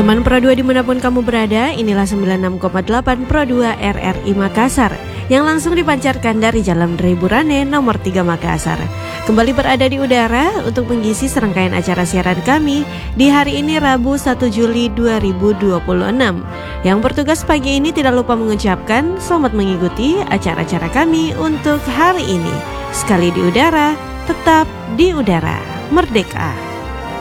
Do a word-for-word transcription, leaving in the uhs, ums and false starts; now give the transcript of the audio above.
Teman Pro dua dimanapun kamu berada, inilah sembilan puluh enam koma delapan Pro dua R R I Makassar yang langsung dipancarkan dari Jalan Rey Burane nomor tiga Makassar. Kembali berada di udara untuk mengisi serangkaian acara siaran kami di hari ini Rabu satu Juli dua ribu dua puluh enam. Yang bertugas pagi ini tidak lupa mengucapkan selamat mengikuti acara-acara kami untuk hari ini. Sekali di udara, tetap di udara, merdeka.